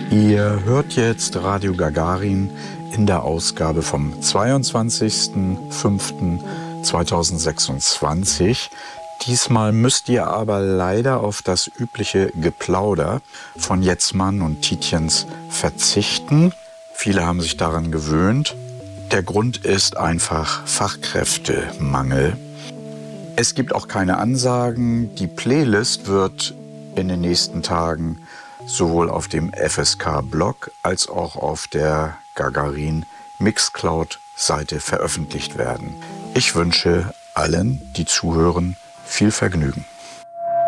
Ihr hört jetzt Radio Gagarin in der Ausgabe vom 22.05.2026. Diesmal müsst ihr aber leider auf das übliche Geplauder von Jetzmann und Tietjens verzichten. Viele haben sich daran gewöhnt. Der Grund ist einfach Fachkräftemangel. Es gibt auch keine Ansagen. Die Playlist wird in den nächsten Tagen sowohl auf dem FSK-Blog als auch auf der Gagarin Mixcloud-Seite veröffentlicht werden. Ich wünsche allen, die zuhören, viel Vergnügen.